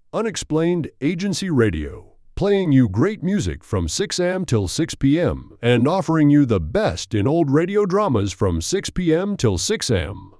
Unexplained Agency Radio, playing you great music from 6 a.m. till 6 p.m. and offering you the best in old radio dramas from 6 p.m. till 6 a.m.